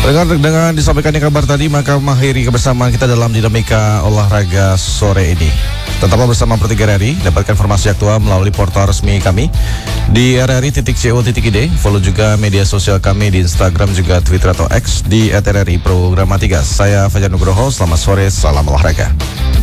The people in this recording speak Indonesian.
Dengan disampaikannya kabar tadi, maka mengakhiri kebersamaan kita dalam dinamika olahraga sore ini. Tetaplah bersama @RRI, dapatkan informasi aktual melalui portal resmi kami di rri.co.id. Follow juga media sosial kami di Instagram juga Twitter atau X di @RRI Programatika. Saya Fajar Nugroho, selamat sore, salam olahraga.